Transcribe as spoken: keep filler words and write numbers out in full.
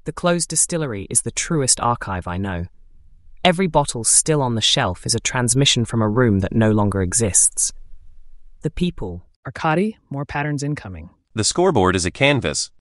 The closed distillery is the truest archive I know. Every bottle still on the shelf is a transmission from a room that no longer exists. The people. Arkady, more patterns incoming. The scoreboard is a canvas.